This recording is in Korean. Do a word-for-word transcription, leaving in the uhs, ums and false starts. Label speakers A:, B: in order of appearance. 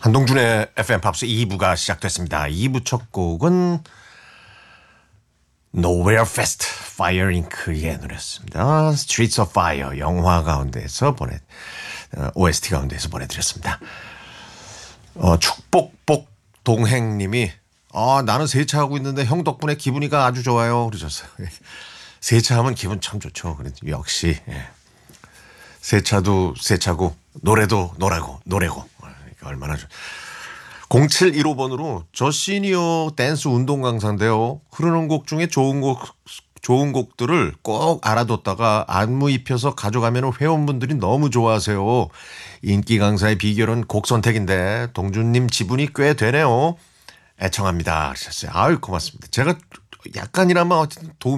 A: 한동준의 에프엠 팝스 이 부가 시작됐습니다. 이 부 첫 곡은 Nowhere Fest, Fire Inc.의 노래였습니다. Streets of Fire 영화 가운데서 보내 오에스티 가운데서 보내드렸습니다. 어, 축복복 동행님이 아, 나는 세차하고 있는데 형 덕분에 기분이가 아주 좋아요 그러셨어요. 세차하면 기분 참 좋죠. 역시 예. 세차도 세차고 노래도 노래고 노래고 얼마나 좋. 공칠일오 번으로 저 시니어 댄스 운동 강사인데요. 흐르는 곡 중에 좋은 곡 좋은 곡들을 꼭 알아뒀다가 안무 입혀서 가져가면 회원분들이 너무 좋아하세요. 인기 강사의 비결은 곡 선택인데 동준님 지분이 꽤 되네요. 애청합니다 하셨어요. 아유 고맙습니다. 제가 약간이나마 어쨌든 도움